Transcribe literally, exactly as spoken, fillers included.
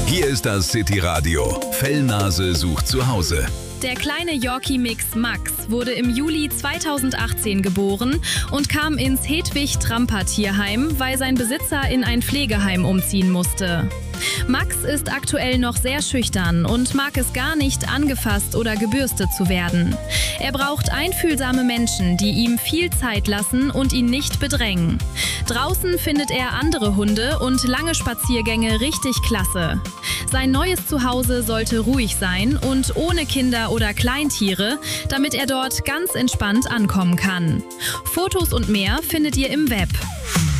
Hier ist das City Radio. Fellnase sucht zu Hause. Der kleine Yorkie-Mix Max wurde im Juli zweitausendachtzehn geboren und kam ins Hedwig-Tramper-Tierheim, weil sein Besitzer in ein Pflegeheim umziehen musste. Max ist aktuell noch sehr schüchtern und mag es gar nicht, angefasst oder gebürstet zu werden. Er braucht einfühlsame Menschen, die ihm viel Zeit lassen und ihn nicht bedrängen. Draußen findet er andere Hunde und lange Spaziergänge richtig klasse. Sein neues Zuhause sollte ruhig sein und ohne Kinder oder Kleintiere, damit er dort ganz entspannt ankommen kann. Fotos und mehr findet ihr im Web.